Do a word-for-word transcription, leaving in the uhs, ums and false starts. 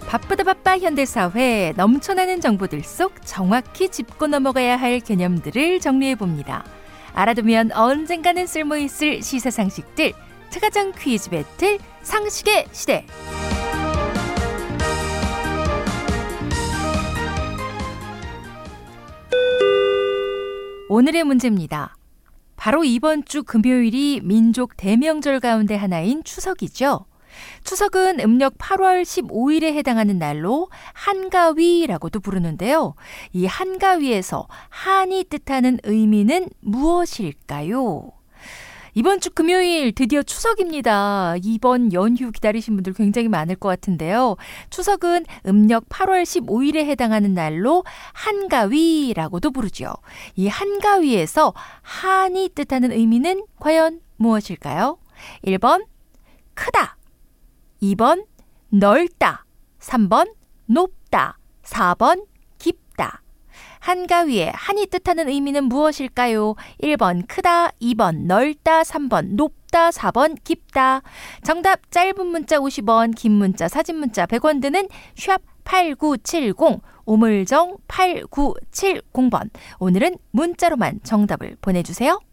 바쁘다 바빠 현대사회 넘쳐나는 정보들 속 정확히 짚고 넘어가야 할 개념들을 정리해봅니다. 알아두면 언젠가는 쓸모있을 시사상식들, 차가장 퀴즈 배틀 상식의 시대. 오늘의 문제입니다. 바로 이번 주 금요일이 민족 대명절 가운데 하나인 추석이죠. 추석은 음력 팔월 십오일에 해당하는 날로 한가위라고도 부르는데요. 이 한가위에서 한이 뜻하는 의미는 무엇일까요? 이번 주 금요일 드디어 추석입니다. 이번 연휴 기다리신 분들 굉장히 많을 것 같은데요. 추석은 음력 팔월 십오일에 해당하는 날로 한가위라고도 부르죠. 이 한가위에서 한이 뜻하는 의미는 과연 무엇일까요? 일 번 크다, 이 번 넓다, 삼 번 높다, 사 번 깊다. 한가위에 한이 뜻하는 의미는 무엇일까요? 일 번 크다, 이 번 넓다, 삼 번 높다, 사 번 깊다. 정답 짧은 문자 오십 원, 긴 문자 사진 문자 백 원 드는 샵 팔구칠공, 우물정 팔구칠공 번. 오늘은 문자로만 정답을 보내주세요.